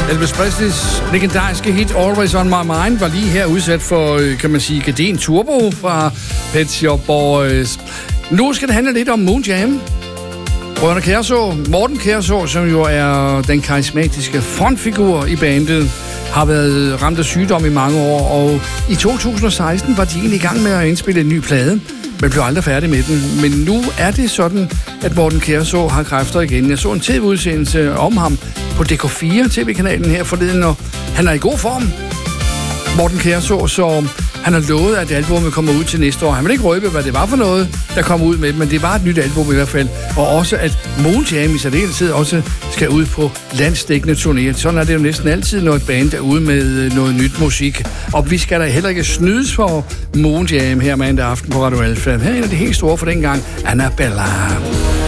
Elvis Presleys legendariske hit Always On My Mind var lige her udsat for, kan man sige, Geden Turbo fra Pet Shop Boys. Nu skal det handle lidt om Moon Jam. Brødrene Kjærså, Morten Kjærså, som jo er den karismatiske frontfigur i bandet, har været ramt af sygdom i mange år, og i 2016 var de egentlig i gang med at indspille en ny plade, men blev aldrig færdig med den. Men nu er det sådan, at Morten Kjærså har kræfter igen. Jeg så en tv-udsendelse om ham på DK4 tv-kanalen her forleden, og han er i god form, Morten Kjærså, så han har lovet, at albumet kommer ud til næste år. Han vil ikke røbe, hvad det var for noget, der kom ud med, men det var et nyt album i hvert fald. Og også, at Moon Jam i særdeleshed også skal ud på landsdækkende turnéer. Sådan er det jo næsten altid, når et band er ude med noget nyt musik. Og vi skal da heller ikke snydes for Moon Jam her mandag aften på Radio Alfa. Her er en af de helt store for dengang, Annabella.